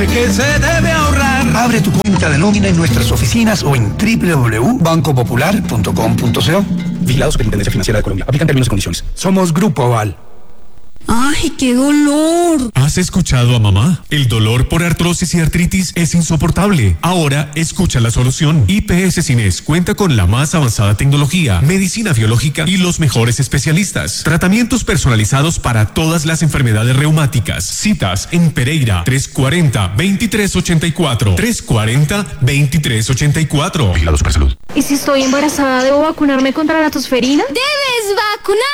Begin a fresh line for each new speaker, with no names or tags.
¿Qué se debe ahorrar?
Abre tu cuenta de nómina en nuestras oficinas o en www.bancopopular.com.co.
Vigilado Superintendencia Financiera de Colombia. Aplican términos y condiciones.
Somos Grupo Aval.
¡Ay, qué dolor!
¿Has escuchado a mamá? El dolor por artrosis y artritis es insoportable. Ahora escucha la solución. IPS Cines cuenta con la más avanzada tecnología, medicina biológica y los mejores especialistas. Tratamientos personalizados para todas las enfermedades reumáticas. Citas en Pereira 340-2384. 340-2384.
Vigilado Supersalud.
¿Y si estoy embarazada, debo vacunarme contra la tosferina?
¡Debes vacunar!